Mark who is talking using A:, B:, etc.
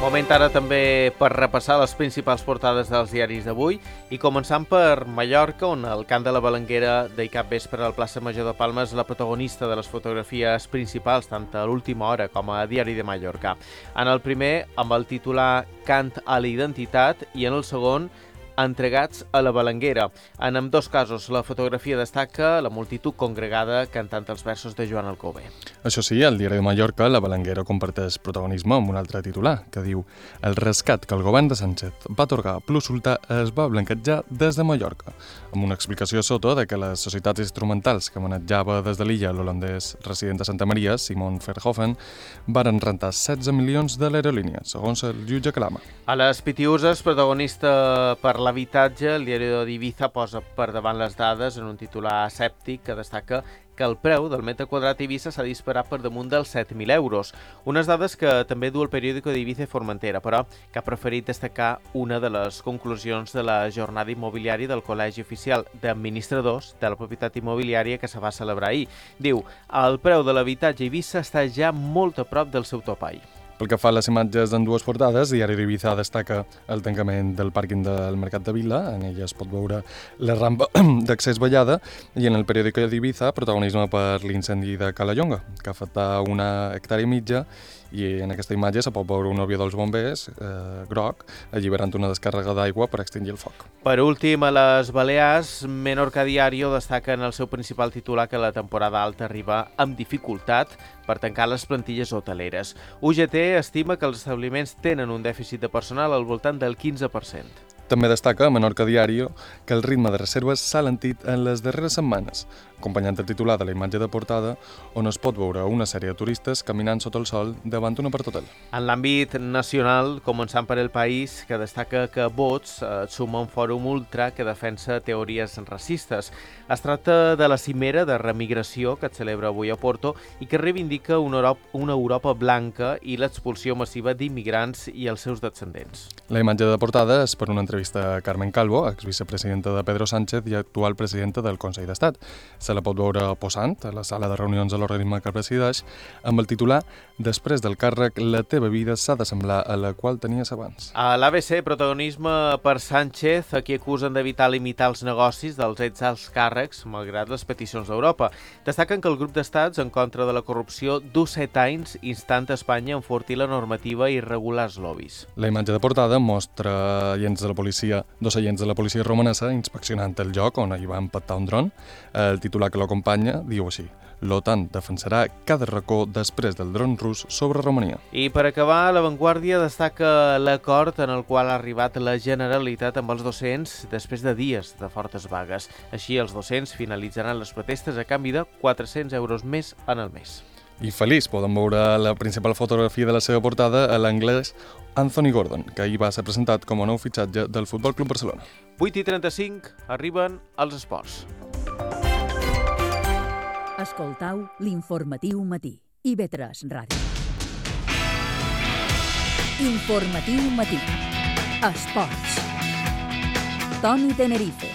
A: Moment ara també per repassar les principals portades dels diaris d'avui i començant per Mallorca, on el cant de la Balanguera d'ahir cap vespre al plaça Major de Palma és la protagonista de les fotografies principals, tant a l'última hora com a Diari de Mallorca. En el primer, amb el titular Cant a la identitat i en el segon, Entregats a la Balanguera. En ambdós casos, la fotografia destaca la multitud congregada cantant els versos de Joan Alcover.
B: Això sí, al Diari de Mallorca, la Balanguera comparteix protagonisme amb un altre titular, que diu «El rescat que el govern de Sánchez va atorgar a Plus Ultra es va blanquejar des de Mallorca», amb una explicació sota de que les societats instrumentals que manejava des de l'illa l'holandès resident a Santa Maria, Simon Verhoeven, varen rentar 16 milions de l'aerolínia, segons el jutge Calama.
A: A les Pitiuses, protagonista per l'habitatge, el diari d'Ibiza posa per davant les dades en un titular asèptic que destaca que el preu del metre quadrat Eivissa s'ha disparat per damunt dels 7.000 euros. Unes dades que també du el periòdico d'Ibiza i Formentera, però que ha preferit destacar una de les conclusions de la jornada immobiliària del Col·legi Oficial d'Administradors de la Propietat Immobiliària que se va celebrar ahir. Diu, el preu de l'habitatge a Eivissa està ja molt a prop del seu topall.
B: Pel que fa a les imatges en dues portades, Diari d'Ibiza destaca el tancament del pàrquing del Mercat de Vila, en ella es pot veure la rampa d'accés ballada, i en el periòdico d'Ibiza, protagonisme per l'incendi de Calallonga, que afecta 1,5 hectàrees, i en aquesta imatge se pot veure un avió dels bombers, groc, alliberant una descàrrega d'aigua per extingir el foc.
A: Per últim, a les Balears, Menorca Diario destaca en el seu principal titular que la temporada alta arriba amb dificultat per tancar les plantilles hoteleres. UGT estima que els establiments tenen un dèficit de personal al voltant del 15%.
B: També destaca a Menorca Diario que el ritme de reserves s'ha alentit en les darreres setmanes, acompanyant el titular de la imatge de portada, on es pot veure una sèrie de turistes caminant sota el sol davant un aparthotel.
A: En l'àmbit nacional, començant per El País, que destaca que Vox suma un fòrum ultra que defensa teories racistes. Es tracta de la cimera de remigració que es celebra avui a Porto i que reivindica una Europa blanca i l'expulsió massiva d'immigrants i els seus descendents.
B: La imatge de portada és per una entrevista a Carmen Calvo, exvicepresidenta de Pedro Sánchez i actual presidenta del Consell d'Estat. Se la pot veure posant a la sala de reunions de l'organisme que presideix amb el titular «Després del càrrec, la teva vida s'ha de semblar a la qual tenies abans».
A: A l'ABC, protagonisme per Sánchez, a qui acusen d'evitar limitar els negocis dels alts càrrecs, malgrat les peticions d'Europa. Destaquen que el grup d'estats en contra de la corrupció du 7 anys instant a Espanya a enfortir la normativa i regular els lobbies.
B: La imatge de portada mostra dos agents de la policia romanesa inspeccionant el lloc on hi va impactar un dron. El titular que l'acompanya diu així: l'OTAN defensarà cada racó després del dron rus sobre Romania.
A: I per acabar, La Vanguardia destaca l'acord en el qual ha arribat la Generalitat amb els docents després de dies de fortes vagues. Així, els docents finalitzaran les protestes a canvi de 400 euros més en el mes.
B: I feliç poden veure la principal fotografia de la seva portada a l'anglès Anthony Gordon, que ahir va ser presentat com a nou fitxatge del Futbol Club Barcelona.
A: 8:35, arriben els esports.
C: Escoltau l'informatiu matí. IB3 Ràdio. Informatiu matí. Esports. Toni Tenerife.